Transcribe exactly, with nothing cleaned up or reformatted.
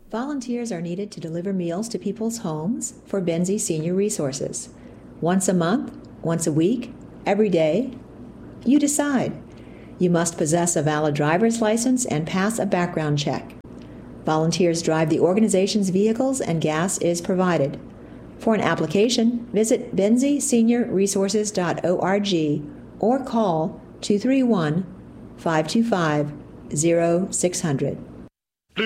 Volunteers are needed to deliver meals to people's homes for Benzie Senior Resources. Once a month, once a week, every day, you decide. You must possess a valid driver's license and pass a background check. Volunteers drive the organization's vehicles and gas is provided. For an application, visit benzie senior resources dot org or call two three one, five two five, zero six zero zero.